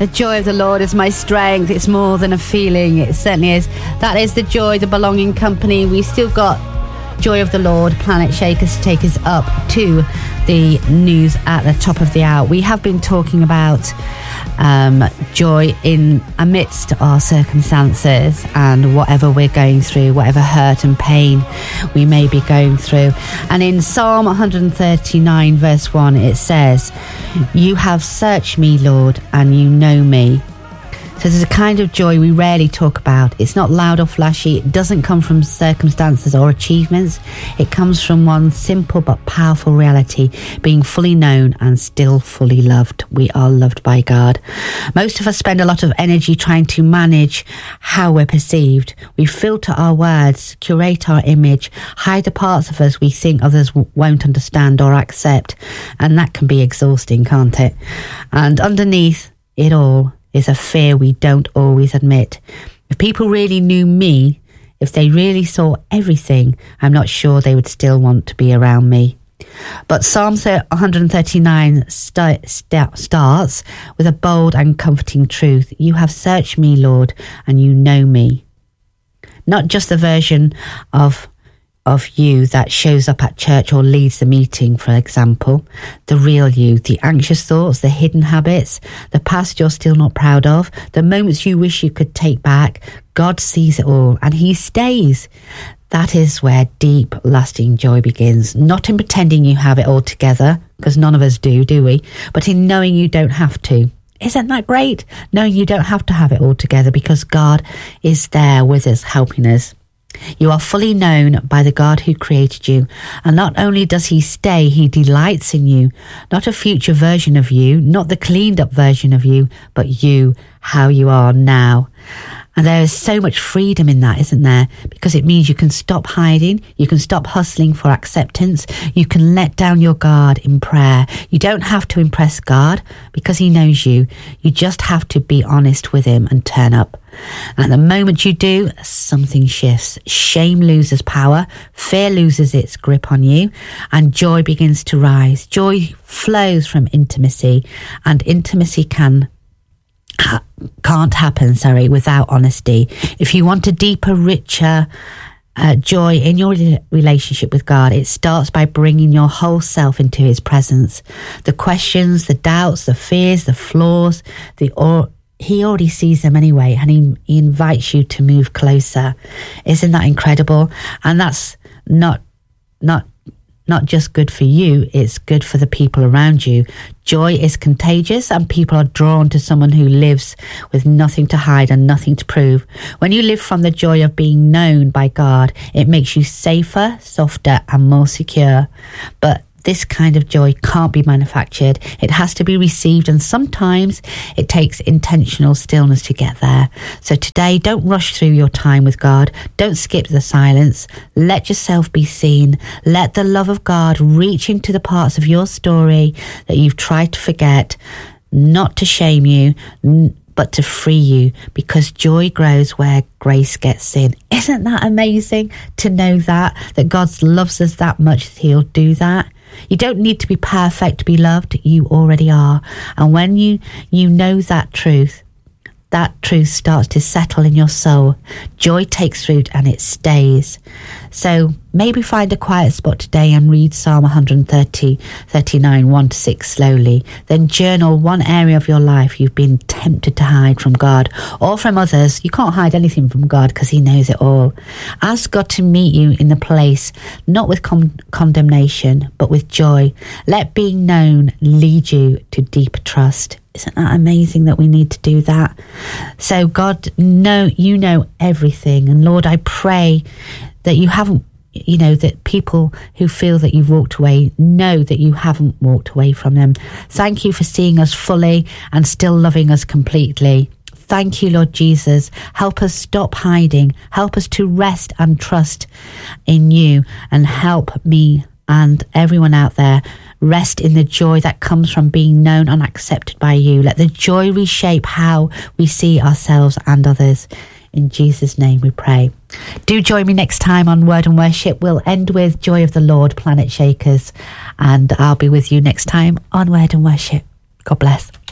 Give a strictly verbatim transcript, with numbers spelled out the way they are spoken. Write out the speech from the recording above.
The joy of the Lord is my strength. It's more than a feeling. It certainly is. That is the joy, the belonging company. We still got Joy of the Lord, Planet Shakers, to take us up to the news at the top of the hour. We have been talking about um, joy in amidst our circumstances and whatever we're going through, whatever hurt and pain we may be going through. And in Psalm one thirty-nine verse one, it says, "You have searched me, Lord, and you know me." So there's a kind of joy we rarely talk about. It's not loud or flashy. It doesn't come from circumstances or achievements. It comes from one simple but powerful reality, being fully known and still fully loved. We are loved by God. Most of us spend a lot of energy trying to manage how we're perceived. We filter our words, curate our image, hide the parts of us we think others w- won't understand or accept. And that can be exhausting, can't it? And underneath it all is a fear we don't always admit. If people really knew me, if they really saw everything, I'm not sure they would still want to be around me. But Psalm one thirty-nine st- st- starts with a bold and comforting truth. You have searched me, Lord, and you know me. Not just the version of of you that shows up at church or leads the meeting, for example. The real you, the anxious thoughts, the hidden habits, the past you're still not proud of, the moments you wish you could take back. God sees it all and he stays. That is where deep, lasting joy begins. Not in pretending you have it all together, because none of us do, do we? But in knowing you don't have to. Isn't that great? Knowing you don't have to have it all together because God is there with us, helping us. You are fully known by the God who created you. And not only does he stay, he delights in you. Not a future version of you, not the cleaned up version of you, but you, how you are now. And there is so much freedom in that, isn't there? Because it means you can stop hiding. You can stop hustling for acceptance. You can let down your guard in prayer. You don't have to impress God because he knows you. You just have to be honest with him and turn up. And the moment you do, something shifts. Shame loses power. Fear loses its grip on you. And joy begins to rise. Joy flows from intimacy. And intimacy can Ha- can't happen, sorry, without honesty. If you want a deeper, richer uh, joy in your relationship with God, it starts by bringing your whole self into his presence. The questions, the doubts, the fears, the flaws, the or he already sees them anyway, and he, he invites you to move closer. Isn't that incredible? And that's not not not just good for you, it's good for the people around you. Joy is contagious and people are drawn to someone who lives with nothing to hide and nothing to prove. When you live from the joy of being known by God, it makes you safer, softer and more secure. But this kind of joy can't be manufactured. It has to be received, and sometimes it takes intentional stillness to get there. So today, don't rush through your time with God. Don't skip the silence. Let yourself be seen. Let the love of God reach into the parts of your story that you've tried to forget, not to shame you, but to free you, because joy grows where grace gets in. Isn't that amazing to know that, that God loves us that much that he'll do that? You don't need to be perfect to be loved. You already are. And when you, you know that truth, that truth starts to settle in your soul. Joy takes root and it stays. So maybe find a quiet spot today and read Psalm one thirty, thirty-nine, one to six slowly. Then journal one area of your life you've been tempted to hide from God or from others. You can't hide anything from God because he knows it all. Ask God to meet you in the place, not with con- condemnation, but with joy. Let being known lead you to deeper trust. Isn't that amazing that we need to do that? So God, know, you know everything. And Lord, I pray that you haven't, you know, that people who feel that you've walked away know that you haven't walked away from them. Thank you for seeing us fully and still loving us completely. Thank you, Lord Jesus. Help us stop hiding. Help us to rest and trust in you, and help me and everyone out there rest in the joy that comes from being known and accepted by you. Let the joy reshape how we see ourselves and others. In Jesus' name we pray. Do join me next time on Word and Worship. We'll end with Joy of the Lord, Planet Shakers, and I'll be with you next time on Word and Worship. God bless.